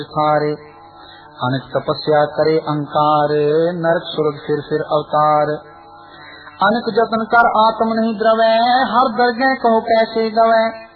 खारे अनेक तपस्या करे अहंकार, नरक स्वर्ग फिर अवतार। अनेक जतन कर आत्म नहीं द्रवै, हर दर्गे कहो कैसे गवै।